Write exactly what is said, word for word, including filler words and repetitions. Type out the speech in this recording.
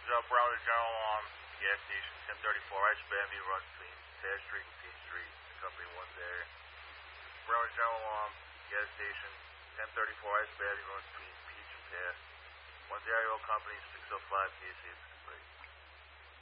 The Broward General Alarm gas station, ten thirty-four Ice Avenue runs between Tash Street and Teen Street. The company one's there. Broward General Alarm gas station, ten thirty-four Ice Avenue runs between Peach and Tash. One's aerial company, six oh five K C is complete.